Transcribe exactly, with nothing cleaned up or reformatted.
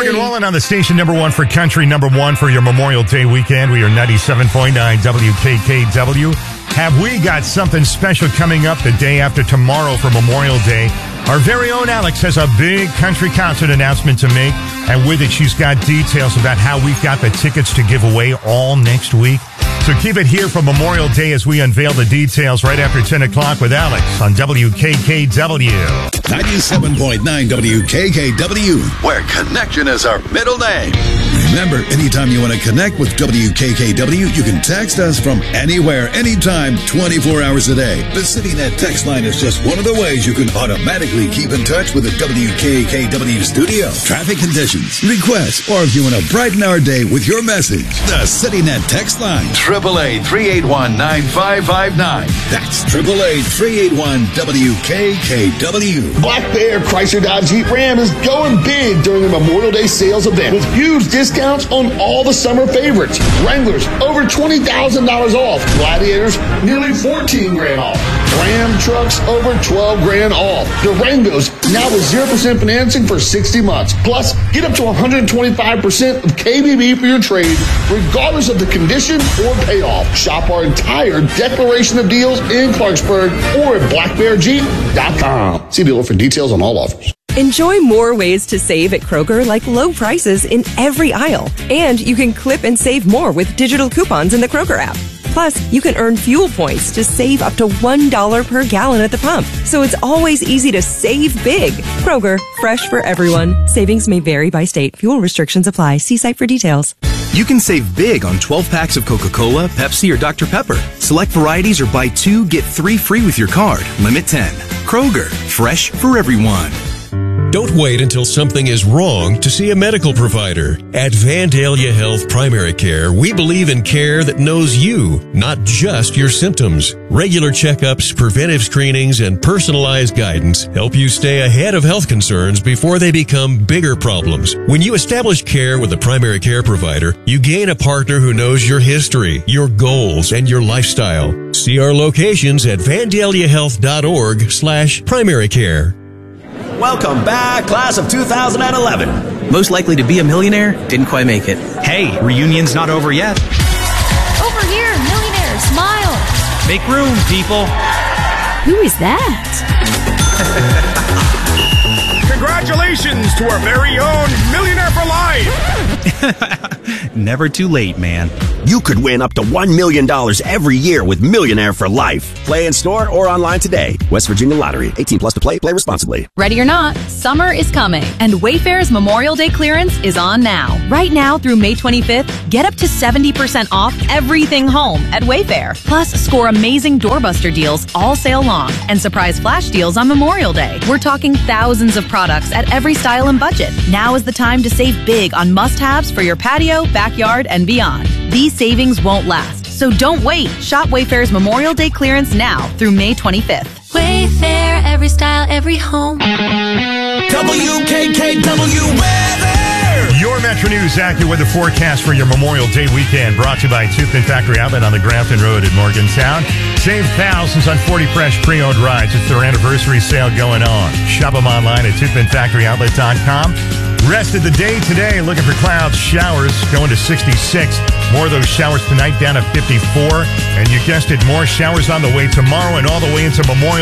Morgan Wallen on the station number one for country, number one for your Memorial Day weekend. We are ninety-seven point nine W K K W. Have we got something special coming up the day after tomorrow for Memorial Day? Our very own Alex has a big country concert announcement to make, and with it, she's got details about how we've got the tickets to give away all next week. So keep it here for Memorial Day as we unveil the details right after ten o'clock with Alex on W K K W. ninety-seven point nine W K K W, where connection is our middle name. Remember, anytime you want to connect with W K K W, you can text us from anywhere, anytime, twenty-four hours a day. The CityNet text line is just one of the ways you can automatically keep in touch with the W K K W studio. Traffic conditions, requests, or if you want to brighten our day with your message, the CityNet text line. eight eight eight, three eight one, nine five five nine. That's eight eight eight, three eight one, W K K W. Black Bear Chrysler Dodge Jeep Ram is going big during the Memorial Day sales event with huge discounts on all the summer favorites. Wranglers, over twenty thousand dollars off. Gladiators, nearly fourteen grand off. Ram trucks, over twelve grand off. Durangos, now with zero percent financing for sixty months. Plus, get up to one hundred twenty-five percent of K B B for your trade, regardless of the condition or payoff. Shop our entire declaration of deals in Clarksburg or at black bear jeep dot com. See dealer for details on all offers. Enjoy more ways to save at Kroger, like low prices in every aisle. And you can clip and save more with digital coupons in the Kroger app. Plus, you can earn fuel points to save up to one dollar per gallon at the pump. So it's always easy to save big. Kroger, fresh for everyone. Savings may vary by state. Fuel restrictions apply. See site for details. You can save big on twelve packs of Coca-Cola, Pepsi, or Doctor Pepper. Select varieties or buy two, get three free with your card. Limit ten. Kroger, fresh for everyone. Don't wait until something is wrong to see a medical provider. At Vandalia Health Primary Care, we believe in care that knows you, not just your symptoms. Regular checkups, preventive screenings, and personalized guidance help you stay ahead of health concerns before they become bigger problems. When you establish care with a primary care provider, you gain a partner who knows your history, your goals, and your lifestyle. See our locations at vandalia health dot org slash primary care. Welcome back, class of two thousand eleven. Most likely to be a millionaire, didn't quite make it. Hey, reunion's not over yet. Over here, millionaire, smile. Make room, people. Who is that? Congratulations to our very own Millionaire for Life. Never too late, man. You could win up to one million dollars every year with Millionaire for Life. Play in store or online today. West Virginia Lottery. eighteen plus to play. Play responsibly. Ready or not, summer is coming, and Wayfair's Memorial Day clearance is on now. Right now through May twenty-fifth, get up to seventy percent off everything home at Wayfair. Plus, score amazing doorbuster deals all sale long and surprise flash deals on Memorial Day. We're talking thousands of products at every style and budget. Now is the time to save big on must-haves for your patio, backyard, and beyond. These savings won't last, so don't wait. Shop Wayfair's Memorial Day clearance now through May twenty-fifth. Wayfair, every style, every home. W K K W weather. Your Metro News AccuWeather forecast for your Memorial Day weekend, brought to you by Toothman Factory Outlet on the Grafton Road in Morgantown. Save thousands on forty fresh pre-owned rides. It's their anniversary sale going on. Shop them online at toothman factory outlet dot com. Rest of the day today, looking for clouds, showers, going to sixty-six. More of those showers tonight, down to fifty-four. And you guessed it, more showers on the way tomorrow and all the way into Memorial